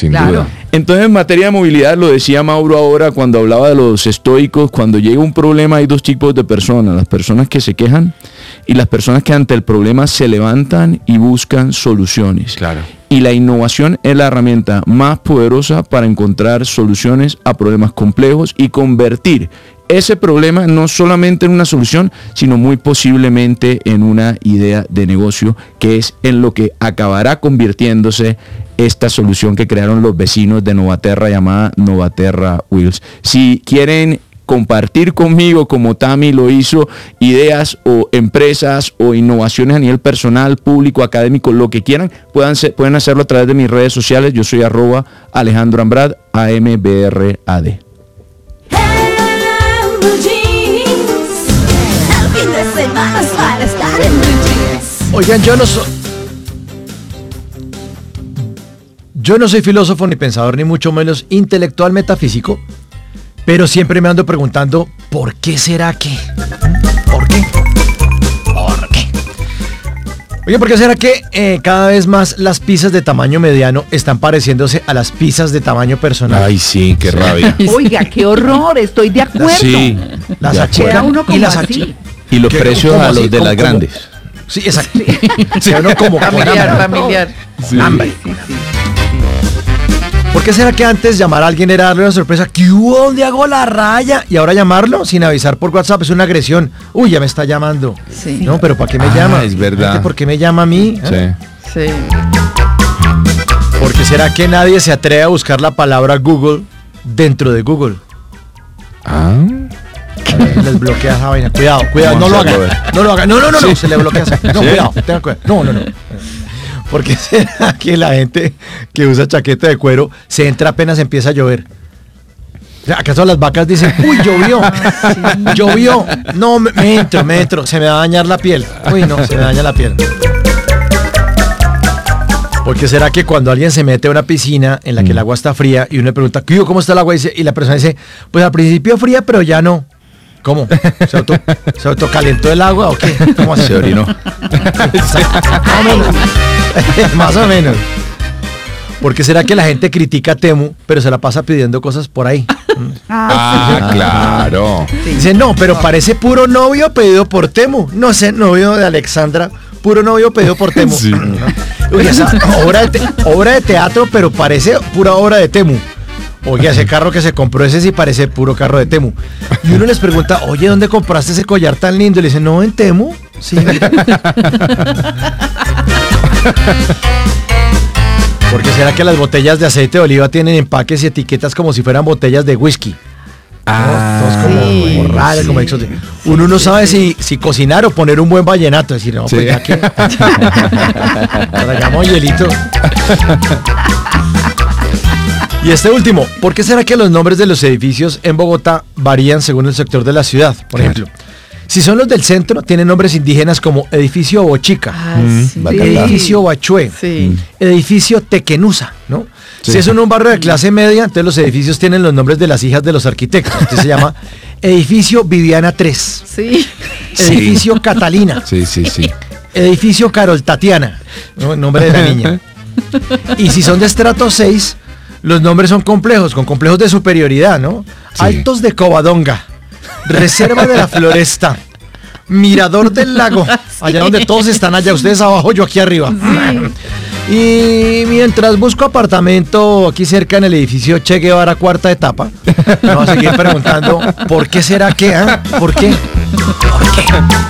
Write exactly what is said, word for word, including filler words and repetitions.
sin Claro. duda. Entonces, en materia de movilidad, lo decía Mauro ahora cuando hablaba de los estoicos, cuando llega un problema hay dos tipos de personas, las personas que se quejan y las personas que ante el problema se levantan y buscan soluciones. Claro. Y la innovación es la herramienta más poderosa para encontrar soluciones a problemas complejos y convertir ese problema no solamente en una solución, sino muy posiblemente en una idea de negocio, que es en lo que acabará convirtiéndose esta solución que crearon los vecinos de Novaterra llamada Novaterra Wheels. Si quieren compartir conmigo, como Tami lo hizo, ideas o empresas o innovaciones a nivel personal, público, académico, lo que quieran, puedan ser, pueden hacerlo a través de mis redes sociales. Yo soy arroba Alejandro Ambrad, A M B R A D. Oigan, yo no soy... Yo no soy filósofo ni pensador, ni mucho menos intelectual metafísico, pero siempre me ando preguntando, ¿por qué será que? ¿Por qué? ¿Por qué? Oye, ¿por qué será que eh, cada vez más las pizzas de tamaño mediano están pareciéndose a las pizzas de tamaño personal? Ay, sí, qué rabia. Oiga, qué horror, estoy de acuerdo. Sí, Las de achican Queda uno como y las así. achican. y los ¿Qué? precios ¿Cómo a así? los de ¿Cómo- las cómo? grandes. Sí, exacto. Se uno como con Familiar, hambre. familiar. Sí. Hambre. ¿Por qué será que antes llamar a alguien era darle una sorpresa? ¿Qué hubo? ¿Dónde hago la raya? Y ahora llamarlo sin avisar por WhatsApp es una agresión. Uy, ya me está llamando. Sí. No, pero ¿para qué me Ah, llama? es verdad. Gente, ¿por qué me llama a mí? ¿Eh? Sí. Sí. ¿Por qué será que nadie se atreve a buscar la palabra Google dentro de Google? Ah. Les bloquea esa vaina. Cuidado, cuidado, no ¿Cómo lo hacerlo, hagan. eh? No lo hagan. No, no, no, no. Sí. Se le bloquea esa. No, ¿Sí? cuidado, tengan cuidado. No, no, no. ¿Por qué será que la gente que usa chaqueta de cuero se entra apenas empieza a llover? O sea, ¿acaso las vacas dicen, uy, llovió, llovió, no, me, me entro, me entro, se me va a dañar la piel? Uy, no, se me daña la piel. ¿Por qué será que cuando alguien se mete a una piscina en la que el agua está fría y uno le pregunta, ¿qué, ¿cómo está el agua? Y, dice- y la persona dice, pues al principio fría, pero ya no. ¿Cómo? ¿Se, auto, ¿Se autocalentó el agua o qué? ¿Cómo así? Se orinó. Más o menos. Más o menos. ¿Por qué será que la gente critica a Temu, pero se la pasa pidiendo cosas por ahí? Ah, claro. Dice, no, pero parece puro novio pedido por Temu. No sé, novio de Alexandra, puro novio pedido por Temu. Sí. Uy, esa obra de, te- obra de teatro, pero parece pura obra de Temu. Oye, ese carro que se compró, ese sí parece puro carro de Temu. Y uno les pregunta, oye, ¿dónde compraste ese collar tan lindo? Y le dicen, no, en Temu. Sí. ¿Por qué será que las botellas de aceite de oliva tienen empaques y etiquetas como si fueran botellas de whisky? Ah, Todos como, sí, como raros, sí. como exóticos. Uno no sabe si, si cocinar o poner un buen vallenato. Es decir, no, Sí. pues ya que... Tragamos hielito. Y este último, ¿por qué será que los nombres de los edificios en Bogotá varían según el sector de la ciudad? Por Claro. ejemplo, si son los del centro, tienen nombres indígenas como Edificio Bochica, Ay, sí. bacala. Edificio Bachué, Sí. Edificio Tequenusa, ¿no? Sí. Si es en un barrio de clase media, entonces los edificios tienen los nombres de las hijas de los arquitectos. Entonces se llama Edificio Viviana tres, Sí. Sí. Edificio Catalina, Sí, sí, sí. Edificio Carol Tatiana, ¿no? El nombre de la niña. Y si son de estrato seis, los nombres son complejos, con complejos de superioridad, ¿no? Sí. Altos de Covadonga, Reserva de la Floresta, Mirador del Lago, allá donde todos están allá, ustedes abajo, yo aquí arriba. Y mientras busco apartamento aquí cerca en el edificio Che Guevara, cuarta etapa, me voy a seguir preguntando, ¿por qué será que? ¿Ah? ¿Por qué? ¿Por qué?